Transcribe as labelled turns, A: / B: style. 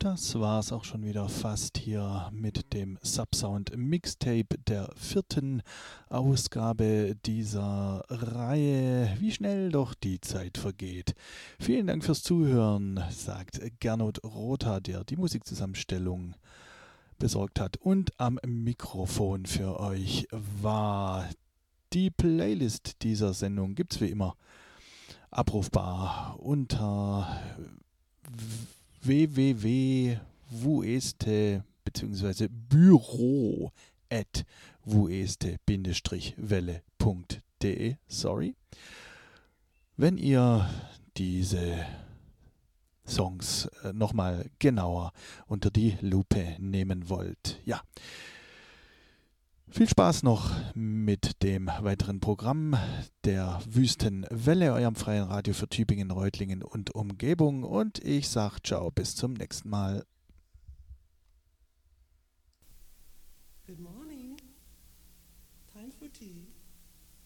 A: Das war's auch schon wieder fast hier mit dem Subsound Mixtape der 4. Ausgabe dieser Reihe. Wie schnell doch die Zeit vergeht. Vielen Dank fürs Zuhören, sagt Gernot Rotha, der die Musikzusammenstellung besorgt hat und am Mikrofon für euch war. Die Playlist dieser Sendung gibt's wie immer abrufbar unter www.vueste bzw. büro@vueste-welle.de. Sorry. Wenn ihr diese Songs nochmal genauer unter die Lupe nehmen wollt. Ja. Viel Spaß noch mit dem weiteren Programm der Wüstenwelle, eurem freien Radio für Tübingen, Reutlingen und Umgebung. Und ich sage ciao, bis zum nächsten Mal.
B: Good morning. Time for tea.